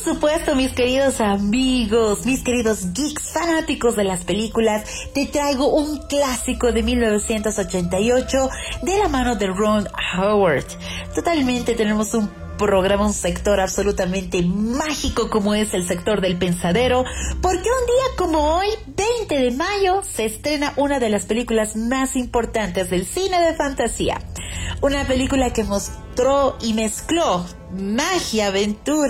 supuesto, mis queridos amigos, mis queridos geeks fanáticos de las películas, te traigo un clásico de 1988 de la mano de Ron Howard. Totalmente tenemos un programa, un sector absolutamente mágico como es el sector del pensadero, porque un día como hoy, 20 de mayo, se estrena una de las películas más importantes del cine de fantasía. Una película que mostró y mezcló magia, aventura,